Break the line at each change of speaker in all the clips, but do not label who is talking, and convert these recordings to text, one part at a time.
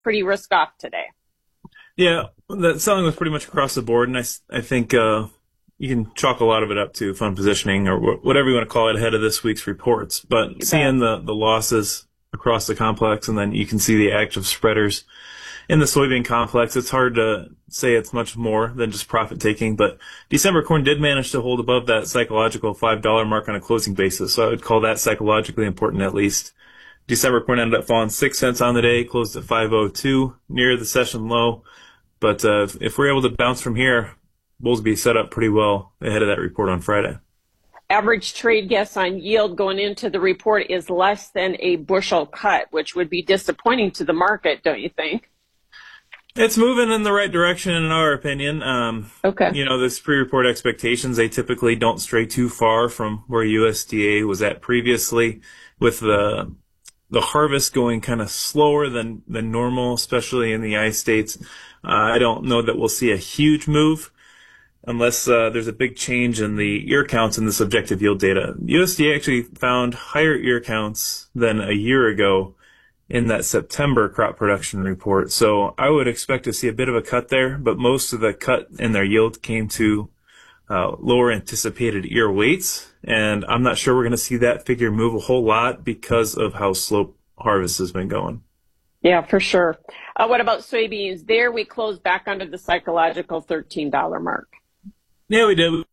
pretty risk off today.
Yeah, that selling was pretty much across the board, and I think you can chalk a lot of it up to fund positioning or whatever you want to call it ahead of this week's reports. But
You bet.
seeing the losses across the complex, and then you can see the active spreaders in the soybean complex, it's hard to say it's much more than just profit taking. But December corn did manage to hold above that psychological $5 mark on a closing basis, so I would call that psychologically important at least. December corn ended up falling 6 cents on the day, closed at 5.02, near the session low. But if we're able to bounce from here, bulls will be set up pretty well ahead of that report on Friday.
Average trade guess on yield going into the report is less than a bushel cut, which would be disappointing to the market, don't you think?
It's moving in the right direction, in our opinion.
Okay.
This pre-report expectations, they typically don't stray too far from where USDA was at previously, with the harvest going kind of slower than normal, especially in the I states. I don't know that we'll see a huge move unless there's a big change in the ear counts in the subjective yield data. USDA actually found higher ear counts than a year ago in that September crop production report. So I would expect to see a bit of a cut there, but most of the cut in their yield came to lower anticipated ear weights. And I'm not sure we're going to see that figure move a whole lot because of how slow harvest has been going.
Yeah, for sure. What about soybeans? There we closed back under the psychological $13 mark.
Yeah, we did.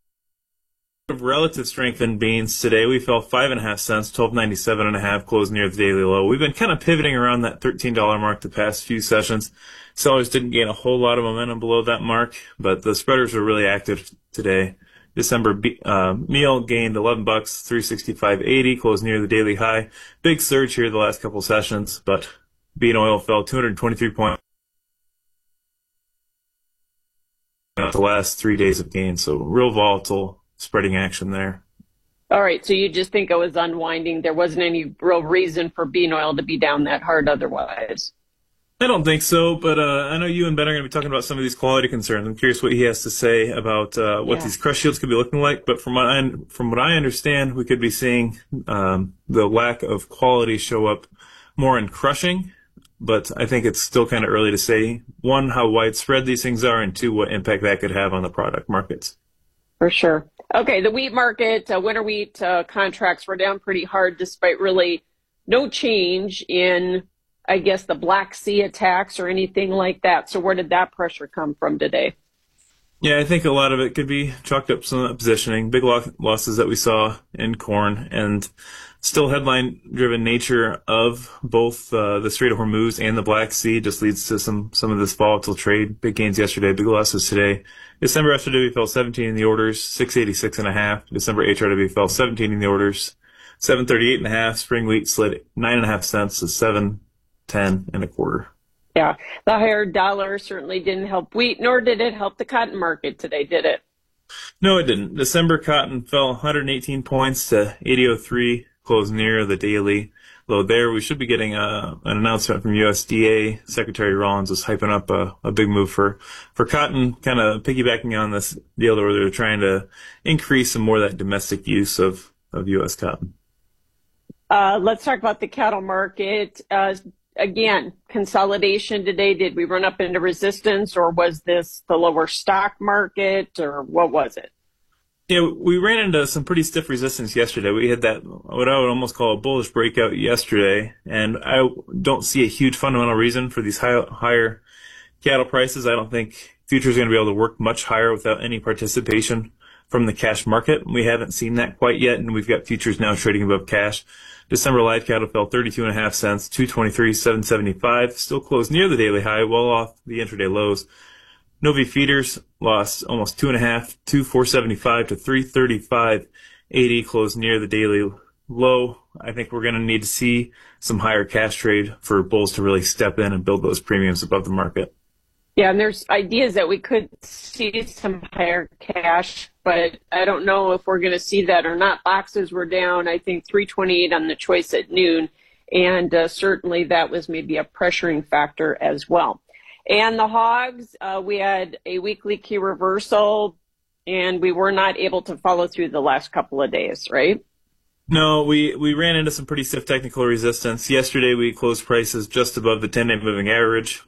Of relative strength in beans today, we fell 5.5 cents, 12.97.5, closed near the daily low. We've been kind of pivoting around that $13 mark the past few sessions. Sellers didn't gain a whole lot of momentum below that mark, but the spreaders were really active today. December meal gained 11 bucks, 365.80, closed near the daily high. Big surge here the last couple sessions, but bean oil fell 223 points the last 3 days of gain, so real volatile spreading action there.
All right, so you just think it was unwinding. There wasn't any real reason for bean oil to be down that hard otherwise.
I don't think so, but I know you and Ben are going to be talking about some of these quality concerns. I'm curious what he has to say about what these crush yields could be looking like. But from what I understand, we could be seeing the lack of quality show up more in crushing. But I think it's still kind of early to say, one, how widespread these things are, and two, what impact that could have on the product markets.
For sure. Okay, the wheat market, winter wheat contracts were down pretty hard despite really no change in, I guess, the Black Sea attacks or anything like that. So where did that pressure come from today?
Yeah, I think a lot of it could be chalked up some positioning, big losses that we saw in corn, and still headline-driven nature of both the Strait of Hormuz and the Black Sea just leads to some of this volatile trade. Big gains yesterday, big losses today. December FRW fell 17 in the orders, 686.5. December HRW fell 17 in the orders, 738.5. Spring wheat slid 9.5 cents to 710.25.
Yeah, the higher dollar certainly didn't help wheat, nor did it help the cotton market today, did it?
No, it didn't. December cotton fell 118 points to 80.03, closed near the daily low there. We should be getting an announcement from USDA. Secretary Rollins is hyping up a big move for cotton, kind of piggybacking on this deal where they're trying to increase some more of that domestic use of U.S. cotton.
Let's talk about the cattle market. Again, consolidation today. Did we run up into resistance, or was this the lower stock market, or what was it?
Yeah, we ran into some pretty stiff resistance yesterday. We had that, what I would almost call a bullish breakout yesterday, and I don't see a huge fundamental reason for these higher cattle prices. I don't think futures are going to be able to work much higher without any participation from the cash market. We haven't seen that quite yet, and we've got futures now trading above cash. December live cattle fell 32.5 cents, 223.775, still closed near the daily high, well off the intraday lows. Novi feeders lost almost 2.5, 475 to 335.80, closed near the daily low. I think we're going to need to see some higher cash trade for bulls to really step in and build those premiums above the market.
Yeah, and there's ideas that we could see some higher cash, but I don't know if we're going to see that or not. Boxes were down, I think, 328 on the choice at noon, and certainly that was maybe a pressuring factor as well. And the hogs, we had a weekly key reversal, and we were not able to follow through the last couple of days, right?
No, we ran into some pretty stiff technical resistance. Yesterday we closed prices just above the 10-day moving average.